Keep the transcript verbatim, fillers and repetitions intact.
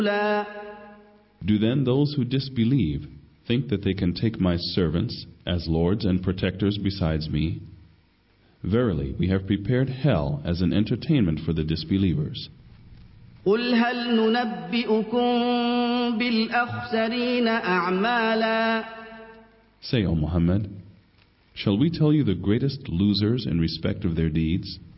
Do then those who disbelieve think that they can take my servants as lords and protectors besides me? Verily, we have prepared hell as an entertainment for the disbelievers. قل هل ننبئكم بالأخسرين أعمالا. Say, O Muhammad, shall we tell you the greatest losers in respect of their deeds?